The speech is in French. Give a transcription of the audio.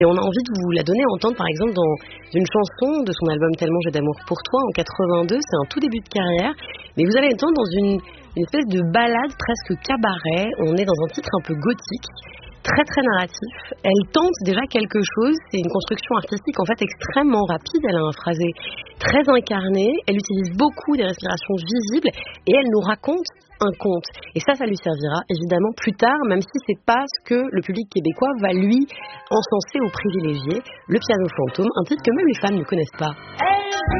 Et on a envie de vous la donner à entendre par exemple dans une chanson de son album Tellement j'ai d'amour pour toi en 82, c'est un tout début de carrière, mais vous allez entendre dans une espèce de ballade presque cabaret, on est dans un titre un peu gothique, très très narratif, elle tente déjà quelque chose, c'est une construction artistique en fait extrêmement rapide, elle a un phrasé très incarné, elle utilise beaucoup des respirations visibles et elle nous raconte un conte. Et ça lui servira évidemment plus tard, même si c'est pas ce que le public québécois va lui encenser ou privilégier. Le piano fantôme, un titre que même les femmes ne connaissent pas.